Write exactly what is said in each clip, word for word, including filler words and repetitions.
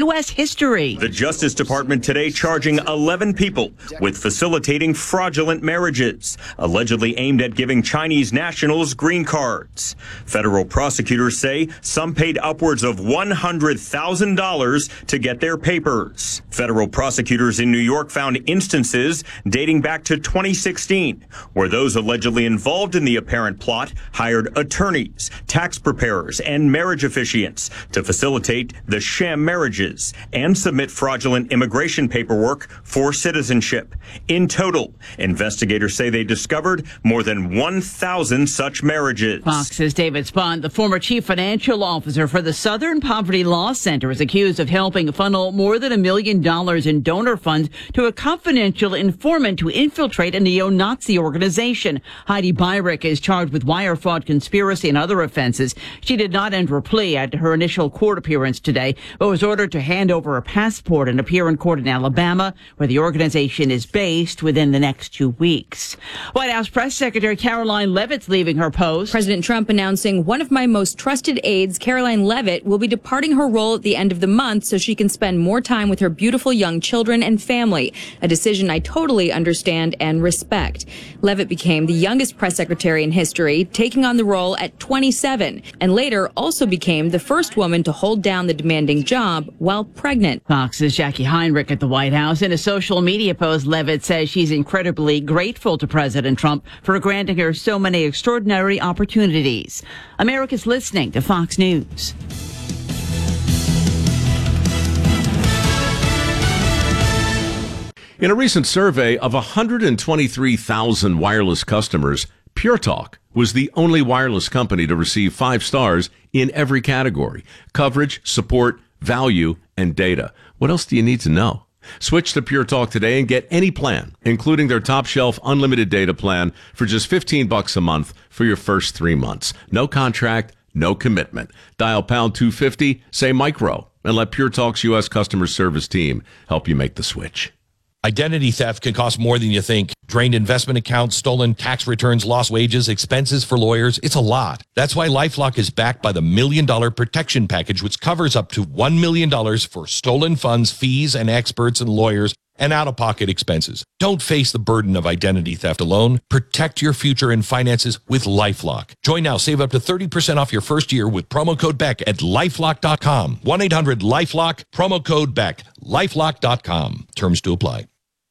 U S history. The Justice Department today charging eleven people with facilitating fraudulent marriages, allegedly aimed at giving Chinese nationals green cards. Federal prosecutors say some paid upwards of one hundred thousand dollars to get their papers. Federal prosecutors in New York found instances dating back to twenty sixteen, where those allegedly involved in the apparent plot hired attorneys, tax preparers, and marriage officiants to facilitate the sham marriages and submit fraudulent immigration paperwork for citizenship. In total, investigators say they discovered more than one thousand such marriages. Fox's David Spahn, the former chief financial officer for the Southern Poverty Law Center, is accused of helping funnel more than a million dollars in donor funds to a confidential informant to infiltrate a neo-Nazi organization. Heidi Beirich is charged with wire fraud, conspiracy, and other offenses. She did not enter a plea at her initial court appearance today, but was ordered to hand over a passport and appear in court in Alabama, where the organization is based, within the next two weeks. White House Press Secretary Karoline Leavitt's leaving her post. President Trump announcing one of my most trusted aides, Karoline Leavitt, will be departing her role at the end of the month so she can spend more time with her beautiful young children and family, a decision I totally understand and respect. Leavitt became the youngest press secretary in history, taking on the role at twenty-seven, and later also became the first woman to hold down the demanding job while pregnant. Fox's Jackie Heinrich at the White House. In a social media post, Leavitt says she's incredibly grateful to President Trump for granting her so many extraordinary opportunities. America's listening to Fox News. In a recent survey of one hundred twenty-three thousand wireless customers, Pure Talk was the only wireless company to receive five stars in every category: coverage, support, value, and data. What else do you need to know? Switch to Pure Talk today and get any plan, including their top shelf unlimited data plan, for just fifteen bucks a month for your first three months. No contract, no commitment. Dial pound two fifty, say micro, and let Pure Talk's U S customer service team help you make the switch. Identity theft can cost more than you think. Drained investment accounts, stolen tax returns, lost wages, expenses for lawyers. It's a lot. That's why LifeLock is backed by the Million Dollar Protection Package, which covers up to one million dollars for stolen funds, fees, and experts and lawyers, and out-of-pocket expenses. Don't face the burden of identity theft alone. Protect your future and finances with LifeLock. Join now. Save up to thirty percent off your first year with promo code Beck at lifelock dot com. one eight hundred lifelock, promo code Beck, lifelock dot com. Terms to apply.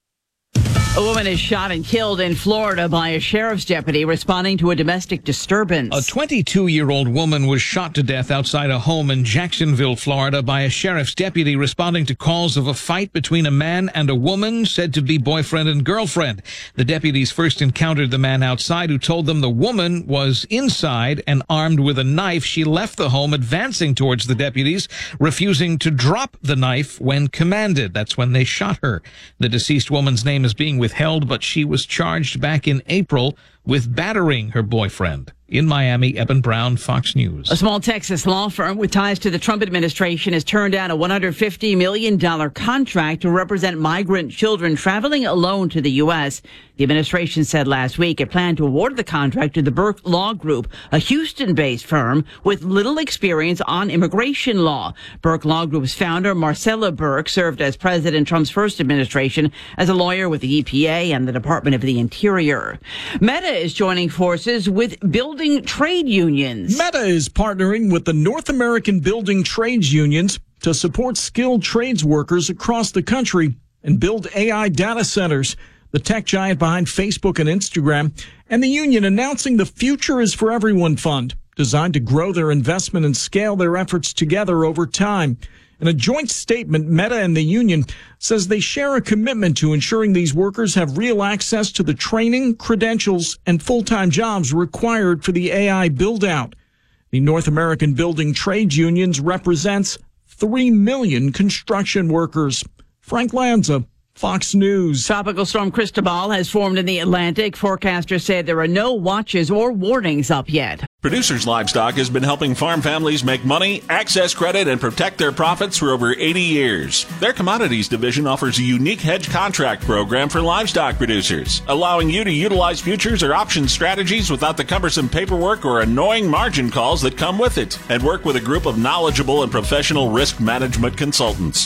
A woman is shot and killed in Florida by a sheriff's deputy responding to a domestic disturbance. A twenty-two-year-old woman was shot to death outside a home in Jacksonville, Florida, by a sheriff's deputy responding to calls of a fight between a man and a woman said to be boyfriend and girlfriend. The deputies first encountered the man outside, who told them the woman was inside and armed with a knife. She left the home, advancing towards the deputies, refusing to drop the knife when commanded. That's when they shot her. The deceased woman's name is being withheld, but she was charged back in April with battering her boyfriend. In Miami, Eben Brown, Fox News. A small Texas law firm with ties to the Trump administration has turned down a one hundred fifty million dollars contract to represent migrant children traveling alone to the U S. The administration said last week it planned to award the contract to the Burke Law Group, a Houston-based firm with little experience on immigration law. Burke Law Group's founder, Marcella Burke, served as President Trump's first administration as a lawyer with the E P A and the Department of the Interior. Meta is joining forces with building trade unions. Meta is partnering with the North American Building Trades Unions to support skilled trades workers across the country and build A I data centers. The tech giant behind Facebook and Instagram, and the union announcing the Future is for Everyone Fund, designed to grow their investment and scale their efforts together over time. In a joint statement, Meta and the union says they share a commitment to ensuring these workers have real access to the training, credentials, and full-time jobs required for the A I build-out. The North American Building Trades Unions represents three million construction workers. Frank Lanza, Fox News. Tropical storm Cristobal has formed in the Atlantic. Forecasters say there are no watches or warnings up yet. Producers Livestock has been helping farm families make money, access credit, and protect their profits for over eighty years. Their commodities division offers a unique hedge contract program for livestock producers, allowing you to utilize futures or option strategies without the cumbersome paperwork or annoying margin calls that come with it, and work with a group of knowledgeable and professional risk management consultants.